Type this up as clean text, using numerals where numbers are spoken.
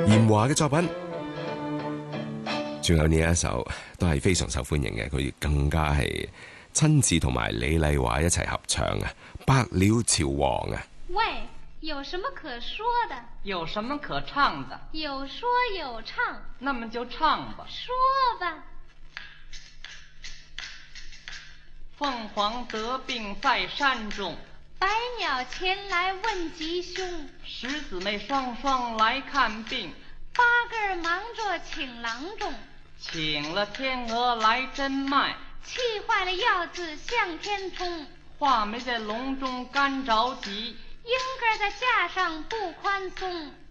嚴華嘅作品，仲有呢一首都係非常受歡迎嘅，佢更加係親自同埋李麗華一齊合唱啊，《百鳥朝王》啊。 喂，有什麼可說的？ 有什麼可唱的？ 有說有唱。 那麼就唱吧。 說吧。 鳳凰得病在山中， 百鳥前來問吉凶， 十姊妹雙雙來看病， 八個兒忙着請郎中， 請了天鵝來診脈， 氣壞了鑰子向天衝， 畫眉在籠中乾着急， 缨兒在架上不寬鬆。